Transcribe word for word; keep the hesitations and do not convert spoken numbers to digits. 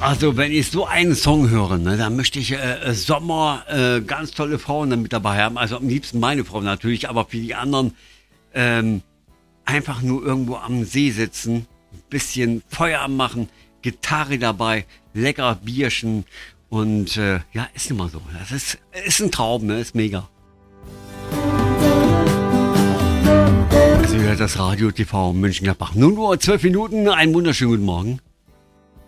Also wenn ich so einen Song höre, ne, dann möchte ich äh, Sommer äh, ganz tolle Frauen dann mit dabei haben. Also am liebsten meine Frau natürlich, aber für die anderen ähm, einfach nur irgendwo am See sitzen, ein bisschen Feuer machen, Gitarre dabei, lecker Bierchen und äh, ja, ist immer so. Das ist, ist ein Traum, ne, ist mega. Also ihr hört das Radio T V Mönchengladbach. Nun nur zwölf Minuten, einen wunderschönen guten Morgen.